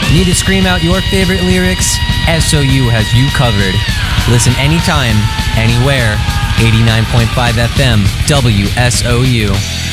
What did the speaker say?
Need to scream out your favorite lyrics? SOU has you covered. Listen anytime, anywhere. 89.5 FM, WSOU.